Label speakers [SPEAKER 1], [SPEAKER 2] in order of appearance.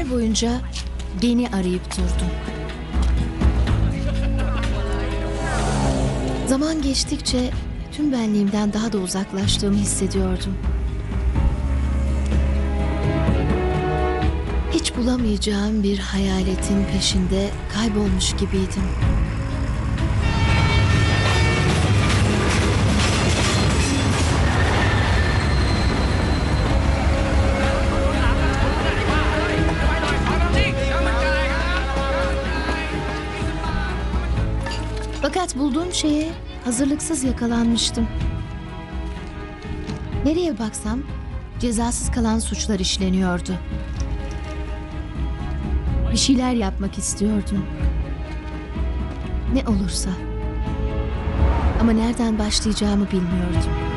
[SPEAKER 1] Yıllar boyunca beni arayıp durdun. Zaman geçtikçe tüm benliğimden daha da uzaklaştığımı hissediyordum. Hiç bulamayacağım bir hayaletin peşinde kaybolmuş gibiydim. Fakat bulduğum şeye hazırlıksız yakalanmıştım. Nereye baksam cezasız kalan suçlar işleniyordu. Bir şeyler yapmak istiyordum. Ne olursa. Ama nereden başlayacağımı bilmiyordum.